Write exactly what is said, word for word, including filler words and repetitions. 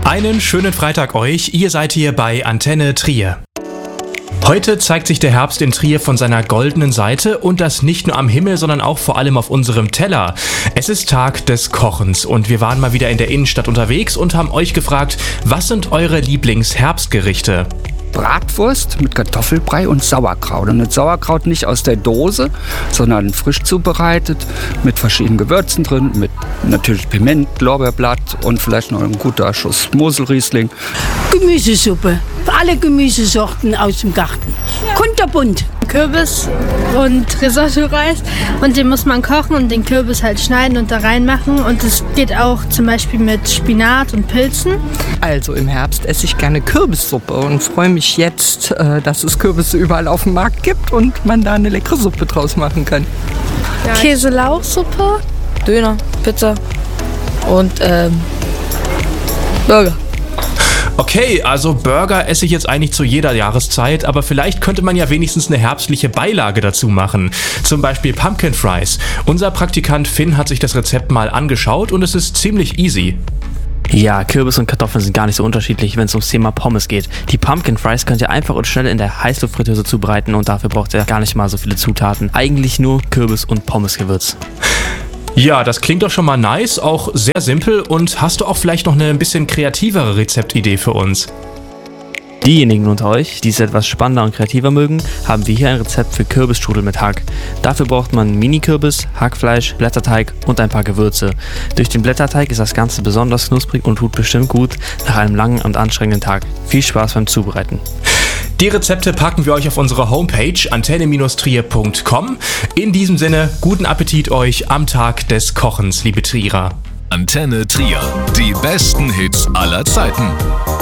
Einen schönen Freitag euch, ihr seid hier bei Antenne Trier. Heute zeigt sich der Herbst in Trier von seiner goldenen Seite und das nicht nur am Himmel, sondern auch vor allem auf unserem Teller. Es ist Tag des Kochens und wir waren mal wieder in der Innenstadt unterwegs und haben euch gefragt, was sind eure Lieblingsherbstgerichte? Bratwurst mit Kartoffelbrei und Sauerkraut. Und das Sauerkraut nicht aus der Dose, sondern frisch zubereitet, mit verschiedenen Gewürzen drin, mit natürlich Piment, Lorbeerblatt und vielleicht noch ein guter Schuss Moselriesling. Gemüsesuppe, alle Gemüsesorten aus dem Garten. Kunterbunt. Kürbis und Risotto-Reis und den muss man kochen und den Kürbis halt schneiden und da reinmachen und es geht auch zum Beispiel mit Spinat und Pilzen. Also im Herbst esse ich gerne Kürbissuppe und freue mich jetzt, dass es Kürbisse überall auf dem Markt gibt und man da eine leckere Suppe draus machen kann. Ja. Käse-Lauchsuppe, Döner, Pizza und ähm, Burger. Okay, also Burger esse ich jetzt eigentlich zu jeder Jahreszeit, aber vielleicht könnte man ja wenigstens eine herbstliche Beilage dazu machen. Zum Beispiel Pumpkin Fries. Unser Praktikant Finn hat sich das Rezept mal angeschaut und es ist ziemlich easy. Ja, Kürbis und Kartoffeln sind gar nicht so unterschiedlich, wenn es ums Thema Pommes geht. Die Pumpkin Fries könnt ihr einfach und schnell in der Heißluftfritteuse zubereiten und dafür braucht ihr gar nicht mal so viele Zutaten. Eigentlich nur Kürbis und Pommesgewürz. Ja, das klingt doch schon mal nice, auch sehr simpel. Und hast du auch vielleicht noch eine ein bisschen kreativere Rezeptidee für uns? Diejenigen unter euch, die es etwas spannender und kreativer mögen, haben wir hier ein Rezept für Kürbisstrudel mit Hack. Dafür braucht man Mini-Kürbis, Hackfleisch, Blätterteig und ein paar Gewürze. Durch den Blätterteig ist das Ganze besonders knusprig und tut bestimmt gut nach einem langen und anstrengenden Tag. Viel Spaß beim Zubereiten. Die Rezepte packen wir euch auf unsere Homepage antenne Trier punkt com. In diesem Sinne, guten Appetit euch am Tag des Kochens, liebe Trierer. Antenne Trier, die besten Hits aller Zeiten.